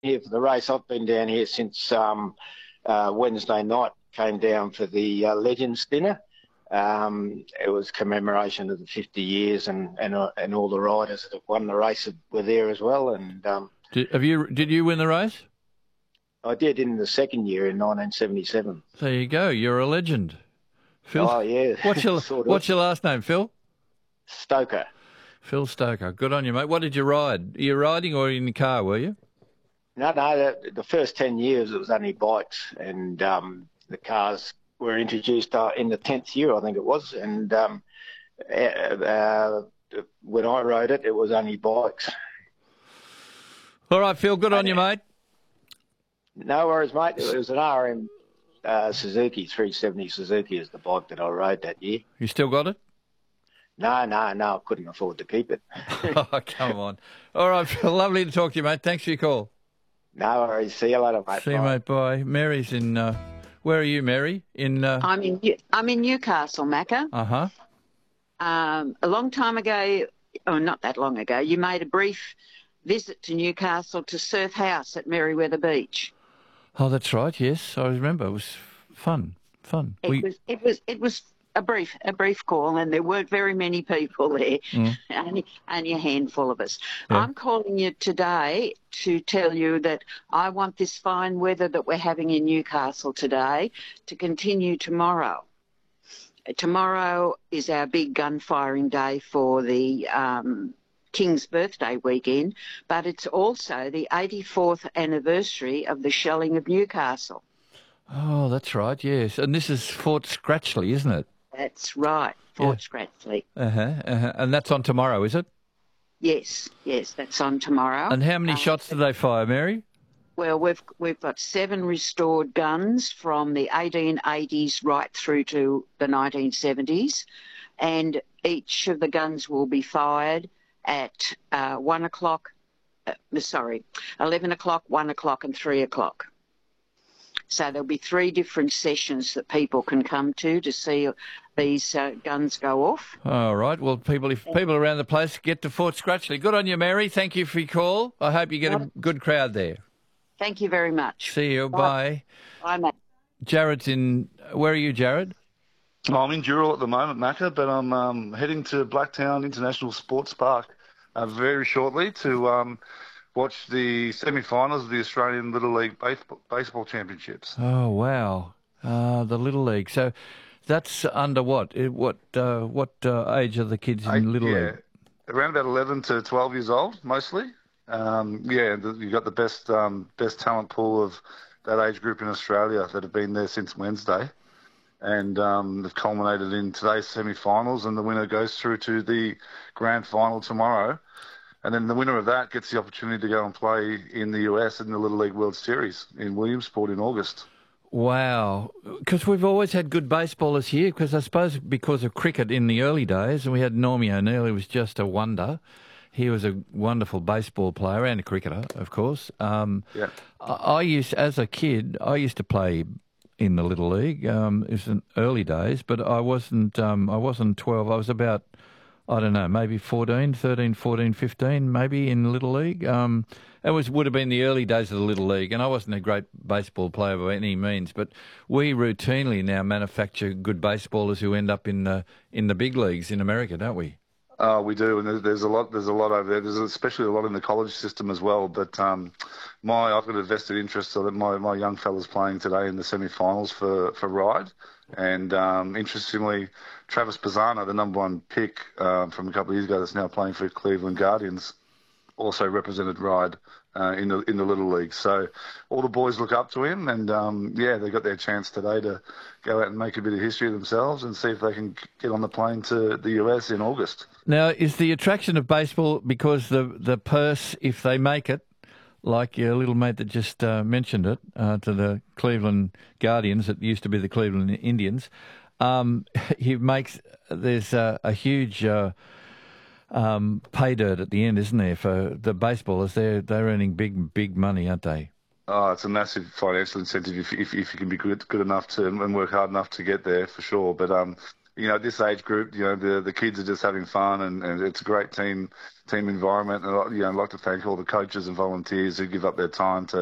here for the race. I've been down here since Wednesday night. Came down for the Legends dinner. It was commemoration of the 50 years, and all the riders that have won the race were there as well. And did you win the race? I did in the second year in 1977. There you go. You're a legend, Phil. Oh yeah. What's your last name, Phil? Stoker. Phil Stoker. Good on you, mate. What did you ride? Are you riding or in the car, were you? No. The first 10 years it was only bikes, and the cars were introduced in the 10th year, I think it was. And when I rode it, it was only bikes. All right, Phil. Good on you, mate. No worries, mate. It was an RM Suzuki, 370 Suzuki is the bike that I rode that year. You still got it? No, I couldn't afford to keep it. Oh, come on. All right, Phil, lovely to talk to you, mate. Thanks for your call. No worries. See you later, mate. See you, mate. Bye. Mary's in... where are you, Mary? I'm in Newcastle, Macca. Uh-huh. A long time ago, or not that long ago, you made a brief visit to Newcastle to Surf House at Merriweather Beach. Oh, that's right. Yes, I remember. It was fun. It was a brief call, and there weren't very many people there, only a handful of us. Yeah. I'm calling you today to tell you that I want this fine weather that we're having in Newcastle today to continue tomorrow. Tomorrow is our big gun firing day for the King's birthday weekend, but it's also the 84th anniversary of the shelling of Newcastle. Oh, that's right, yes. And this is Fort Scratchley, isn't it? That's right, Fort Scratchley. And that's on tomorrow, is it? Yes, that's on tomorrow. And how many shots do they fire, Mary? Well, we've got 7 restored guns from the 1880s right through to the 1970s, and each of the guns will be fired at 11 o'clock, 1 o'clock and 3 o'clock. So there'll be 3 different sessions that people can come to see these guns go off. All right. Well, if people around the place get to Fort Scratchley. Good on you, Mary. Thank you for your call. I hope you get a good crowd there. Thank you very much. See you. Bye. Bye, mate. Jared's in... Where are you, Jared? I'm in Dural at the moment, Macca, but I'm heading to Blacktown International Sports Park very shortly to watch the semi-finals of the Australian Little League Baseball Championships. Oh, wow. The Little League. So that's under what? What age are the kids in Little League? Around about 11 to 12 years old, mostly. You've got the best talent pool of that age group in Australia that have been there since Wednesday. And they've culminated in today's semi-finals, and the winner goes through to the grand final tomorrow. And then the winner of that gets the opportunity to go and play in the US in the Little League World Series in Williamsport in August. Wow. Because we've always had good baseballers here, because I suppose because of cricket in the early days, and we had Normie O'Neill, who was just a wonder. He was a wonderful baseball player and a cricketer, of course. As a kid, I used to play in the Little League. It was in early days, but I wasn't 12. I was about, I don't know, maybe 13, 14, 15, maybe in the Little League. It would have been the early days of the Little League, and I wasn't a great baseball player by any means, but we routinely now manufacture good baseballers who end up in the big leagues in America, don't we? We do, and there's a lot over there. There's especially a lot in the college system as well. But I've got a vested interest, so that my young fella's playing today in the semi-finals for Ryde, and interestingly, Travis Pisano, the number 1 pick from a couple of years ago, that's now playing for Cleveland Guardians, also represented Ryde in the Little League. So all the boys look up to him, and they got their chance today to go out and make a bit of history themselves and see if they can get on the plane to the US in August. Now, is the attraction of baseball because the purse, if they make it, like your little mate that just mentioned it, to the Cleveland Guardians, that used to be the Cleveland Indians, there's a huge pay dirt at the end, isn't there, for the baseballers? They're earning big money, aren't they? Oh, it's a massive financial incentive if you can be good enough to and work hard enough to get there, for sure. But at this age group, the kids are just having fun, and it's a great team environment. And I'd like to thank all the coaches and volunteers who give up their time to